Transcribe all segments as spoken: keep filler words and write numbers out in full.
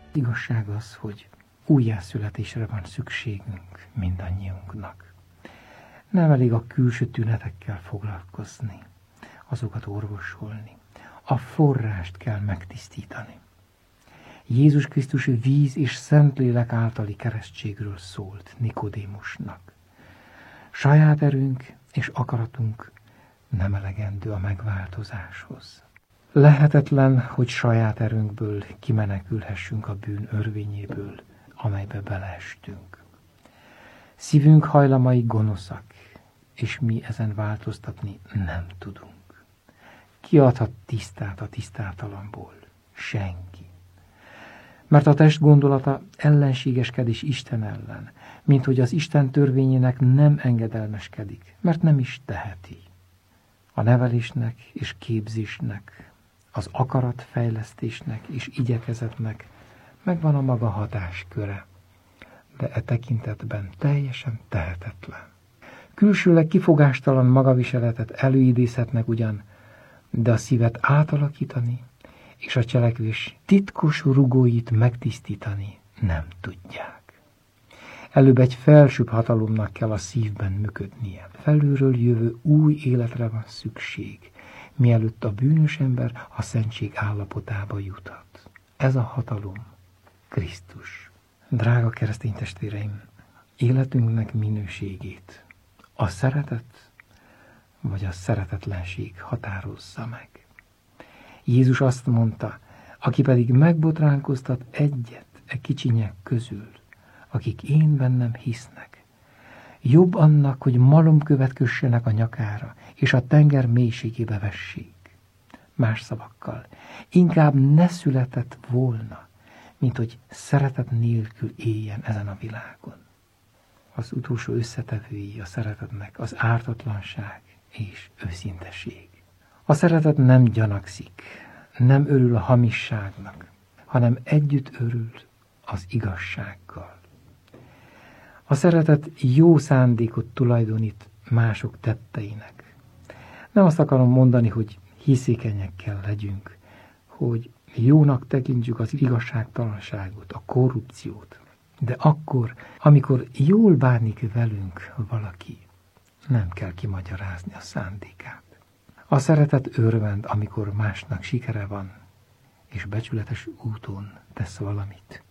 Igazság az, hogy újjászületésre van szükségünk mindannyiunknak. Nem elég a külső tünetekkel foglalkozni, azokat orvosolni. A forrást kell megtisztítani. Jézus Krisztus víz és Szentlélek általi keresztségről szólt Nikodémusnak. Saját erőnk és akaratunk nem elegendő a megváltozáshoz. Lehetetlen, hogy saját erőnkből kimenekülhessünk a bűn örvényéből, amelybe beleestünk. Szívünk hajlamai gonoszak, és mi ezen változtatni nem tudunk. Ki adhat tisztát a tisztátalanból? Senki. Mert a test gondolata ellenségeskedés Isten ellen, mint hogy az Isten törvényének nem engedelmeskedik, mert nem is teheti. A nevelésnek és képzésnek, az akaratfejlesztésnek és igyekezetnek megvan a maga hatásköre, de e tekintetben teljesen tehetetlen. Külsőleg kifogástalan magaviseletet előidézhetnek ugyan, de a szívet átalakítani és a cselekvés titkos rugóit megtisztítani nem tudják. Előbb egy felsőbb hatalomnak kell a szívben működnie. Felülről jövő új életre van szükség, mielőtt a bűnös ember a szentség állapotába juthat. Ez a hatalom Krisztus. Drága keresztény testvéreim, életünknek minőségét a szeretet vagy a szeretetlenség határozza meg. Jézus azt mondta, aki pedig megbotránkoztat egyet e kicsinyek közül, akik én bennem hisznek, jobb annak, hogy malomkövet kössenek a nyakára, és a tenger mélységébe vessék. Más szavakkal, inkább ne született volna, mint hogy szeretet nélkül éljen ezen a világon. Az utolsó összetevői a szeretetnek az ártatlanság és őszintesség. A szeretet nem gyanakszik, nem örül a hamisságnak, hanem együtt örül az igazsággal. A szeretet jó szándékot tulajdonít mások tetteinek. Nem azt akarom mondani, hogy hiszékenyek kell legyünk, hogy jónak tekintsük az igazságtalanságot, a korrupciót, de akkor, amikor jól bánik velünk valaki, nem kell kimagyarázni a szándékát. A szeretet örvend, amikor másnak sikere van, és becsületes úton tesz valamit.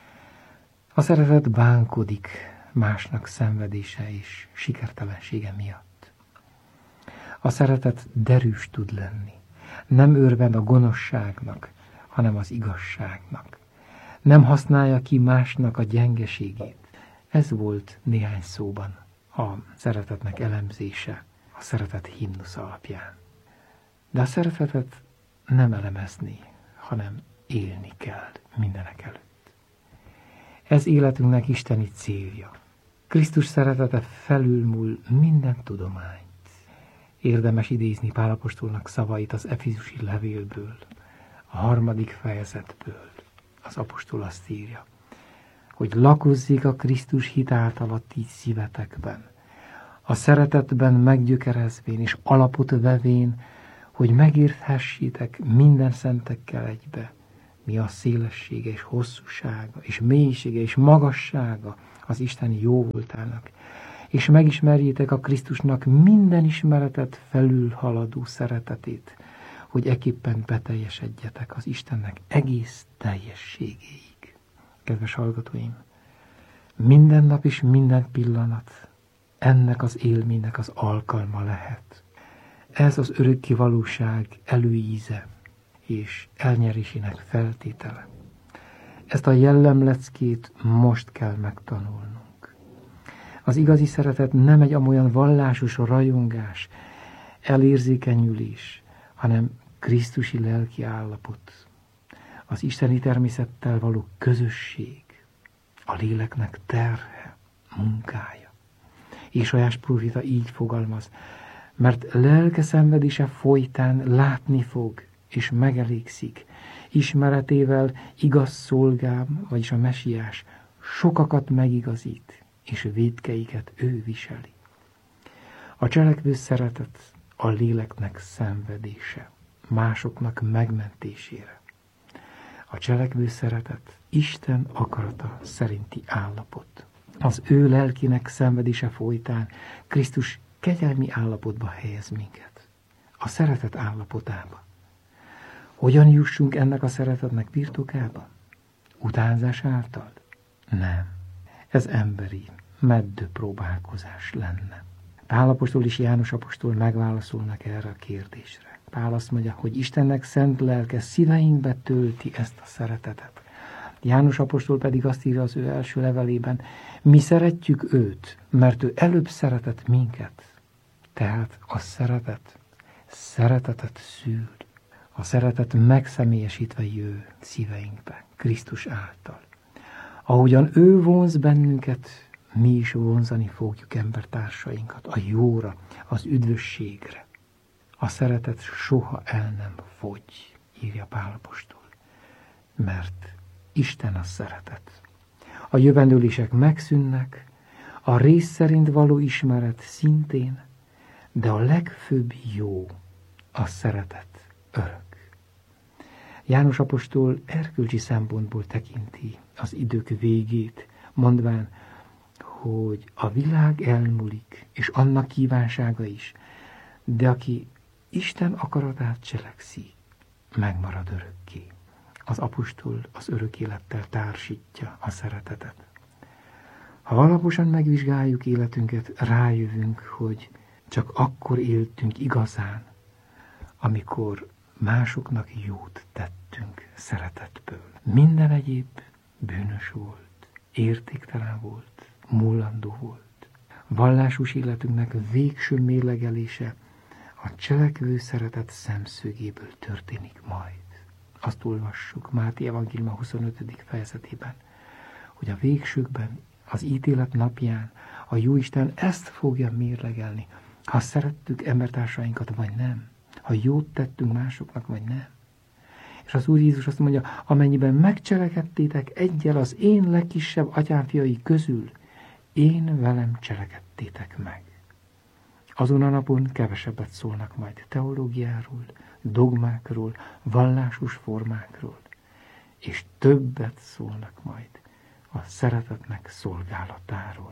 A szeretet bánkodik másnak szenvedése és sikertelensége miatt. A szeretet derűs tud lenni. Nem örvend a gonoszságnak, hanem az igazságnak. Nem használja ki másnak a gyengeségét. Ez volt néhány szóban a szeretetnek elemzése, a szeretet himnusz alapján. De a szeretetet nem elemezni, hanem élni kell mindenek előtt. Ez életünknek isteni célja. Krisztus szeretete felülmúl minden tudományt. Érdemes idézni Pál apostolnak szavait az Efézusi levélből, a harmadik fejezetből. Az apostol azt írja, hogy lakozzék a Krisztus hit által a ti szívetekben, a szeretetben meggyökerezvén és alapot vevén, hogy megérthessétek minden szentekkel egybe, mi a szélessége és hosszúsága, és mélysége és magassága az Isten jóvoltának, és megismerjétek a Krisztusnak minden ismeretet felülhaladó szeretetét, hogy eképpen beteljesedjetek az Istennek egész teljességéig. Kedves hallgatóim, minden nap és minden pillanat ennek az élménynek az alkalma lehet. Ez az örökké valóság előíze és elnyerésének feltétele. Ezt a jellemleckét most kell megtanulnunk. Az igazi szeretet nem egy amolyan vallásos rajongás, elérzékenyülés, hanem krisztusi lelki állapot, az isteni természettel való közösség, a léleknek terhe, munkája. Ézsaiás próféta így fogalmaz, mert lelke szenvedése folytán látni fog, és megelégszik, ismeretével igaz szolgám, vagyis a mesiás, sokakat megigazít, és vétkeiket ő viseli. A cselekvő szeretet a léleknek szenvedése, másoknak megmentésére. A cselekvő szeretet Isten akarata szerinti állapot. Az ő lelkének szenvedése folytán Krisztus kegyelmi állapotba helyez minket. A szeretet állapotába. Hogyan jussunk ennek a szeretetnek birtokába? Utánzás által? Nem. Ez emberi, meddő próbálkozás lenne. Pál apostol és János apostol megválaszolnak erre a kérdésre. Pál azt mondja, hogy Istennek szent lelke szíveinkbe tölti ezt a szeretetet. János apostol pedig azt írja az ő első levelében, mi szeretjük őt, mert ő előbb szeretett minket. Tehát a szeretet, szeretetet szül. A szeretet megszemélyesítve jő szíveinkbe, Krisztus által. Ahogyan ő vonz bennünket, mi is vonzani fogjuk embertársainkat a jóra, az üdvösségre. A szeretet soha el nem fogy, írja Pál apostol, mert Isten a szeretet. A jövendőlések megszűnnek, a rész szerint való ismeret szintén, de a legfőbb jó, a szeretet örök. János apostol erkölcsi szempontból tekinti az idők végét, mondván, hogy a világ elmúlik, és annak kívánsága is, de aki Isten akaratát cselekszi, megmarad örökké. Az apostol az örök élettel társítja a szeretetet. Ha alaposan megvizsgáljuk életünket, rájövünk, hogy csak akkor éltünk igazán, amikor másoknak jót tettünk szeretetből. Minden egyéb bűnös volt, értéktelen volt, múlandó volt. Vallásos életünknek végső mérlegelése a cselekvő szeretet szemszögéből történik majd. Azt olvassuk Máté evangéliuma huszonötödik fejezetében, hogy a végsőkben, az ítélet napján a Jóisten ezt fogja mérlegelni, ha szerettük embertársainkat, vagy nem. Ha jót tettünk másoknak, vagy nem. És az Úr Jézus azt mondja, amennyiben megcselekedtétek egyel az én legkisebb atyám-fiai közül, én velem cselekedtétek meg. Azon a napon kevesebbet szólnak majd teológiáról, dogmákról, vallásos formákról, és többet szólnak majd a szeretetnek szolgálatáról.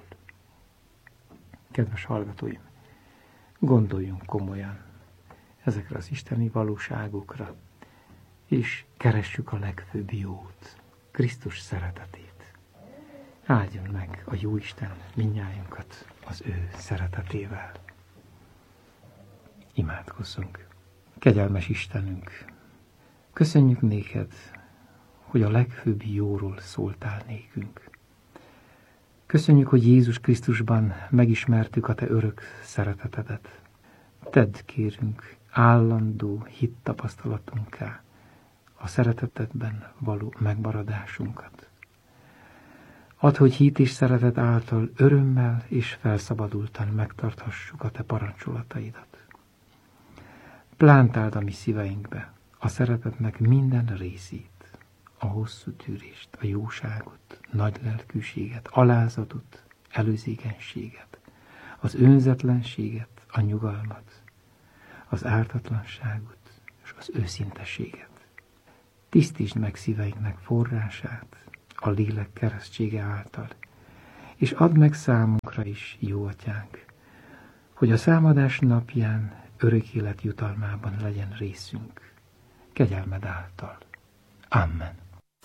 Kedves hallgatóim, gondoljunk komolyan ezekre az isteni valóságokra, és keressük a legfőbb jót, Krisztus szeretetét. Áldjon meg a Jóisten mindnyájunkat az ő szeretetével. Imádkozzunk. Kegyelmes Istenünk, köszönjük néked, hogy a legfőbb jóról szóltál nékünk. Köszönjük, hogy Jézus Krisztusban megismertük a te örök szeretetedet. Tedd, kérünk, állandó hittapasztalatunká a szeretetedben való megmaradásunkat. Add, hogy hit és szeretet által örömmel és felszabadultan megtarthassuk a te parancsolataidat. Plántáld a mi szíveinkbe a szeretetnek minden részét, a hosszú tűrést, a jóságot, nagy lelkűséget, alázatot, előzékenységet, az önzetlenséget, a nyugalmat, az ártatlanságot és az őszintességet. Tisztítsd meg szíveinknek forrását a lélek keresztsége által, és add meg számunkra is, jó atyánk, hogy a számadás napján örök élet jutalmában legyen részünk, kegyelmed által. Amen.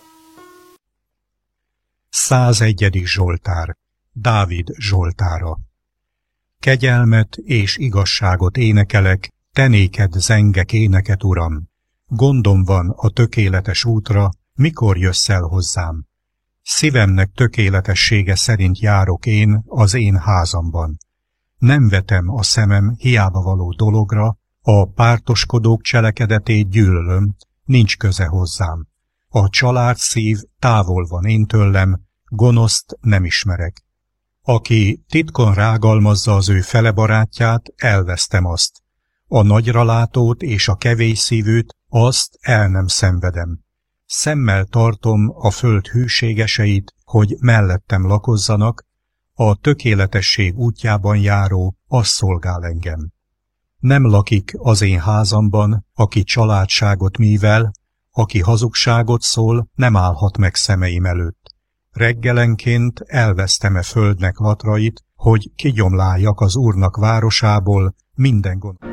százegyedik Zsoltár, Dávid Zsoltára. Kegyelmet és igazságot énekelek, te néked zengek éneket, Uram. Gondom van a tökéletes útra, mikor jössz el hozzám. Szívemnek tökéletessége szerint járok én az én házamban. Nem vetem a szemem hiába való dologra, a pártoskodók cselekedetét gyűlölöm, nincs köze hozzám. A család szív távol van én tőlem, gonoszt nem ismerek. Aki titkon rágalmazza az ő fele barátját, elvesztem azt. A nagyralátót és a kevés szívűt, azt el nem szenvedem. Szemmel tartom a föld hűségeseit, hogy mellettem lakozzanak, a tökéletesség útjában járó, az szolgál engem. Nem lakik az én házamban, aki családságot mível, Aki hazugságot szól, nem állhat meg szemeim előtt. Reggelenként elvesztem-e földnek hatrait, hogy kigyomláljak az Úrnak városából minden gond.